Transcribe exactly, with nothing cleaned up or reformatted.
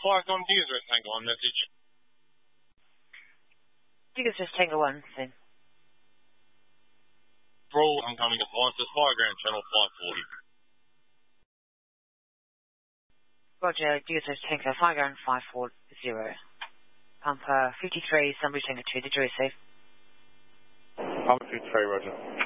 Flight on Diggers West Tango one message. Diggers West Tango one, same. Roll incoming appliances, Fire Ground Channel five forty. Roger, Diggers West Tango, Fire Ground five four zero. Pumper fifty-three, Sunbury Tango two, did you receive? Pumper fifty-three, roger.